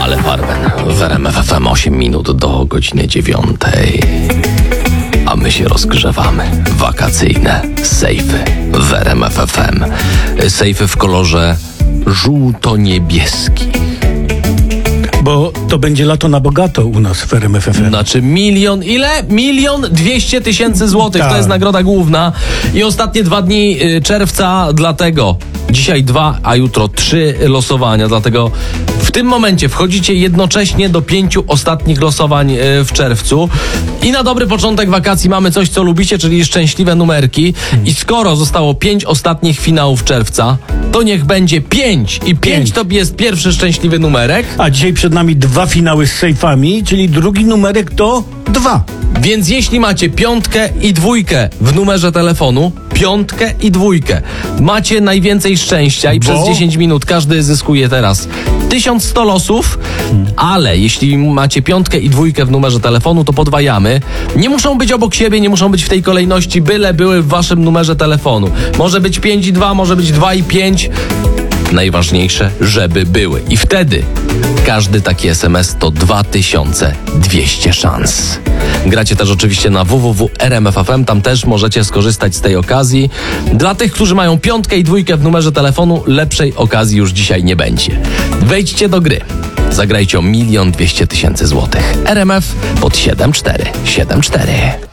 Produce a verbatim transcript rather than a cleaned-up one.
Ale Farben w R M F F M osiem minut do godziny dziewiątej. A my się rozgrzewamy. Wakacyjne sejfy w R M F F M. Sejfy w kolorze żółto-niebieski. Bo to będzie lato na bogato u nas w R M F F M. Znaczy milion, ile? Milion dwieście tysięcy złotych. Tak. To jest nagroda główna. I ostatnie dwa dni y, czerwca, dlatego dzisiaj dwa, a jutro trzy losowania. Dlatego w tym momencie wchodzicie jednocześnie do pięciu ostatnich losowań y, w czerwcu. I na dobry początek wakacji mamy coś, co lubicie, czyli szczęśliwe numerki. Hmm. I skoro zostało pięć ostatnich finałów czerwca, to niech będzie pięć. I pięć, pięć to jest pierwszy szczęśliwy numerek. A dzisiaj przed nami dwa finały z sejfami, czyli drugi numerek to dwa. Więc jeśli macie piątkę i dwójkę w numerze telefonu, piątkę i dwójkę, macie najwięcej szczęścia i Bo? przez dziesięć minut każdy zyskuje teraz tysiąc sto losów, hmm. ale jeśli macie piątkę i dwójkę w numerze telefonu, to podwajamy. Nie muszą być obok siebie, nie muszą być w tej kolejności, byle były w waszym numerze telefonu. Może być pięć i dwa, może być dwa i pięć. Najważniejsze, żeby były. I wtedy każdy taki es em es to dwa tysiące dwieście szans. Gracie też oczywiście na w w w kropka r m f f m, tam też możecie skorzystać z tej okazji. Dla tych, którzy mają piątkę i dwójkę w numerze telefonu, lepszej okazji już dzisiaj nie będzie. Wejdźcie do gry. Zagrajcie o milion dwieście tysięcy złotych. R M F pod siedem cztery siedem cztery.